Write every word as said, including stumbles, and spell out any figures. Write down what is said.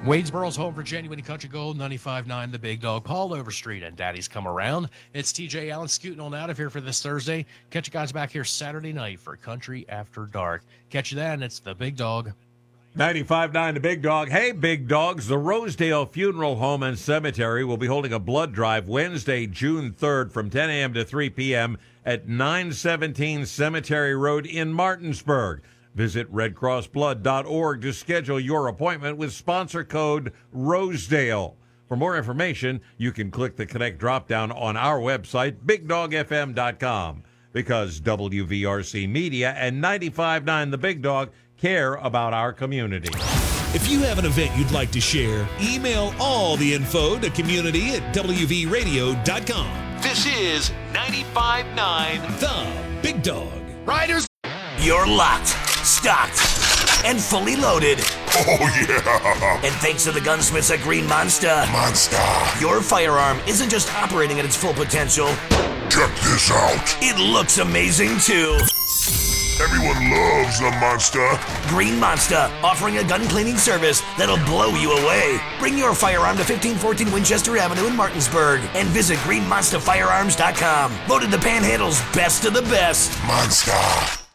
Wadesboro's home for genuine country gold, ninety-five point nine The Big Dog, Paul Overstreet, and Daddy's Come Around. It's T J Allen scooting on out of here for this Thursday. Catch you guys back here Saturday night for Country After Dark. Catch you then. It's The Big Dog. ninety-five point nine The Big Dog. Hey, Big Dogs. The Rosedale Funeral Home and Cemetery will be holding a blood drive Wednesday, June third from ten a.m. to three p.m. at nine seventeen Cemetery Road in Martinsburg. Visit red cross blood dot org to schedule your appointment with sponsor code Rosedale. For more information, you can click the Connect drop-down on our website, big dog f m dot com, because W V R C Media and ninety-five point nine The Big Dog care about our community. If you have an event you'd like to share, email all the info to community at w v radio dot com. This is ninety-five point nine The Big Dog. Riders! You're locked, stocked, and fully loaded. Oh, yeah! And thanks to the gunsmiths at Green Monster, Monster! your firearm isn't just operating at its full potential. Check this out! It looks amazing, too. Everyone loves the Monster. Green Monster, offering a gun cleaning service that'll blow you away. Bring your firearm to fifteen fourteen Winchester Avenue in Martinsburg and visit green monster firearms dot com. Voted the Panhandle's best of the best. Monster.